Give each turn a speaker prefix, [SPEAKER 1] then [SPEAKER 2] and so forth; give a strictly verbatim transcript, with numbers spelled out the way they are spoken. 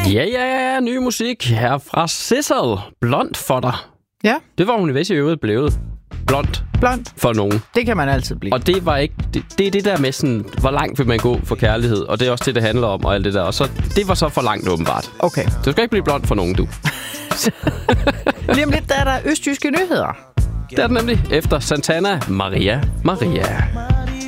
[SPEAKER 1] Ja, ja, ja. Ny musik her fra Sissel. Blond for dig.
[SPEAKER 2] Ja.
[SPEAKER 1] Det var hun i vist i øvrigt blevet. Blond.
[SPEAKER 2] Blond.
[SPEAKER 1] For nogen.
[SPEAKER 2] Det kan man altid blive.
[SPEAKER 1] Og det var ikke... Det, det er det der med sådan, hvor langt vil man gå for kærlighed. Og det er også det, det handler om og alt det der. Og så, det var så for langt åbenbart.
[SPEAKER 2] Okay.
[SPEAKER 1] Du skal ikke blive blond for nogen, du.
[SPEAKER 2] Lige om lidt, der er der østjyske nyheder.
[SPEAKER 1] Det er det nemlig efter Santana Maria Maria.